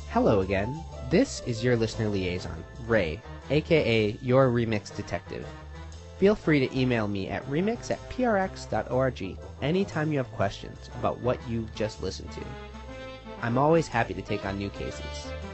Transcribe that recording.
Hello again. This is your listener liaison, Ray, aka your Remix Detective. Feel free to email me at remix@prx.org anytime you have questions about what you just listened to. I'm always happy to take on new cases.